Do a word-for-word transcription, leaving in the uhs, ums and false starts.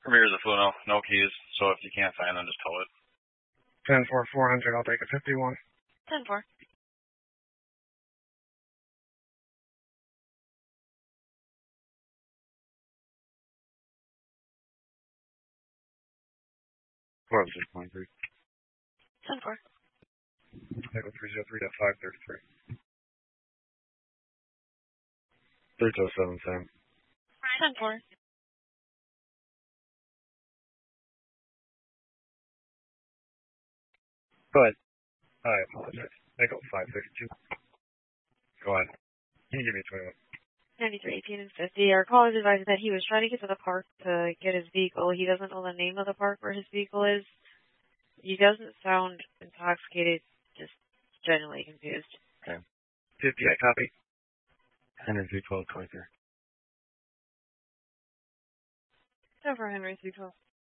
Premier's a flu, no, no keys, so if you can't find them, just tow it. ten four, four hundred, I'll take a fifty-one. ten four. twelve six twenty-three. ten four. Echo three zero three five thirty-three. three two seven seven. ten four. Go ahead. I apologize. Echo five six two. Go ahead. Can you give me twenty-one? ninety-three, eighteen, and fifty. Our caller is advising that he was trying to get to the park to get his vehicle. He doesn't know the name of the park where his vehicle is. He doesn't sound intoxicated, just genuinely confused. Okay. fifty, I copy. Henry three twelve twenty-three. So for Henry three twelve.